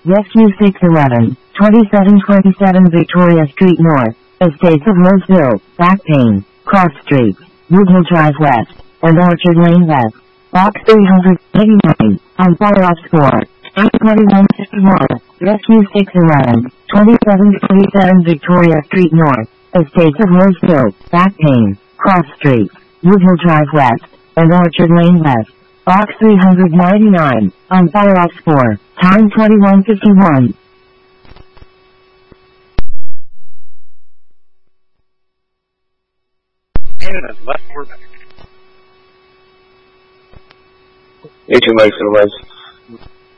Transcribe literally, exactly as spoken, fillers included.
Rescue six eleven, twenty-seven twenty-seven Victoria Street North, Estates of Roseville, Back Pain, Cross Street, Woodhill Drive West, and Orchard Lane West. Box three eighty-nine, on follow-up score, eight twenty-one fifty-one, Rescue six eleven, twenty-seven twenty-seven Victoria Street North, Estates of Roseville, Back Pain, Cross Street, Woodhill Drive West, and Orchard Lane West. Box three ninety-nine, on follow-up score, time twenty-one fifty-one. Canada's left orbit. eighteen Lakes and West.